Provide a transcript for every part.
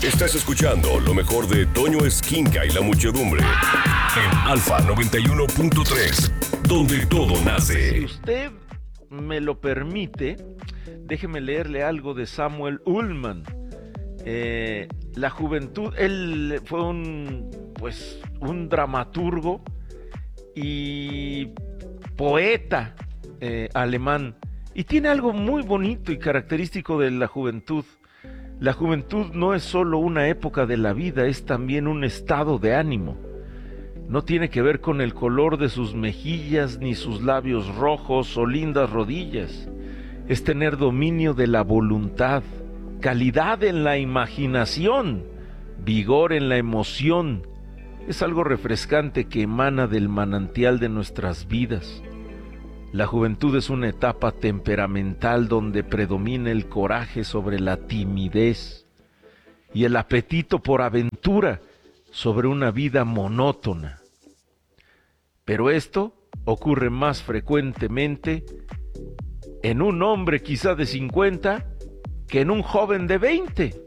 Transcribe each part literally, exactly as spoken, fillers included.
Estás escuchando lo mejor de Toño Esquinca y la muchedumbre en Alfa noventa y uno punto tres, donde todo nace. Si usted me lo permite, déjeme leerle algo de Samuel Ullman. Eh, la juventud, él fue un, pues, un dramaturgo y poeta eh, alemán, y tiene algo muy bonito y característico de la juventud. La juventud no es solo una época de la vida, es también un estado de ánimo. No tiene que ver con el color de sus mejillas, ni sus labios rojos o lindas rodillas. Es tener dominio de la voluntad, calidad en la imaginación, vigor en la emoción. Es algo refrescante que emana del manantial de nuestras vidas. La juventud es una etapa temperamental donde predomina el coraje sobre la timidez y el apetito por aventura sobre una vida monótona. Pero esto ocurre más frecuentemente en un hombre quizá de cincuenta que en un joven de veinte.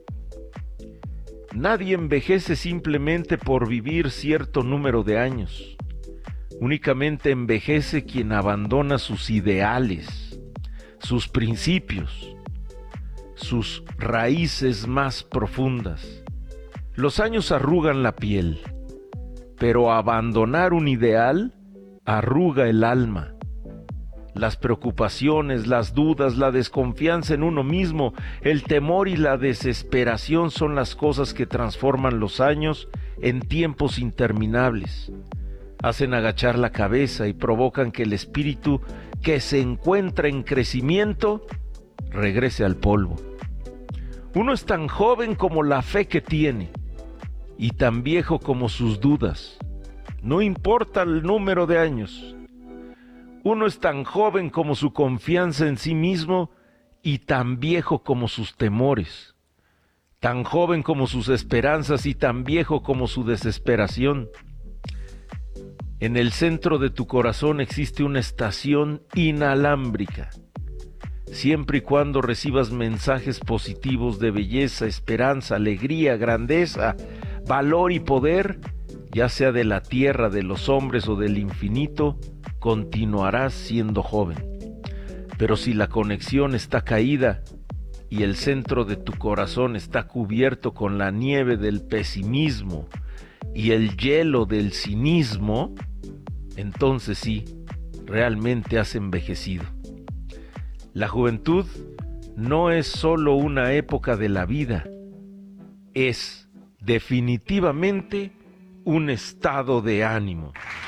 Nadie envejece simplemente por vivir cierto número de años. Únicamente envejece quien abandona sus ideales, sus principios, sus raíces más profundas. Los años arrugan la piel, pero abandonar un ideal arruga el alma. Las preocupaciones, las dudas, la desconfianza en uno mismo, el temor y la desesperación son las cosas que transforman los años en tiempos interminables. Hacen agachar la cabeza y provocan que el espíritu que se encuentra en crecimiento regrese al polvo. Uno es tan joven como la fe que tiene y tan viejo como sus dudas. No importa el número de años. Uno es tan joven como su confianza en sí mismo y tan viejo como sus temores. Tan joven como sus esperanzas y tan viejo como su desesperación. En el centro de tu corazón existe una estación inalámbrica. Siempre y cuando recibas mensajes positivos de belleza, esperanza, alegría, grandeza, valor y poder, ya sea de la tierra, de los hombres o del infinito, continuarás siendo joven. Pero si la conexión está caída y el centro de tu corazón está cubierto con la nieve del pesimismo y el hielo del cinismo, entonces sí, realmente has envejecido. La juventud no es solo una época de la vida, es definitivamente un estado de ánimo.